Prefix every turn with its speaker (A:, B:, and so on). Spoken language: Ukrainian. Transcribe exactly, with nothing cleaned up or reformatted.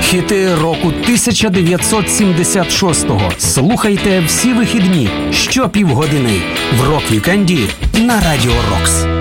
A: Хіти року тисяча дев'ятсот сімдесят шостого. Слухайте всі вихідні щопівгодини в рок-вікенді на Радіо Рокс.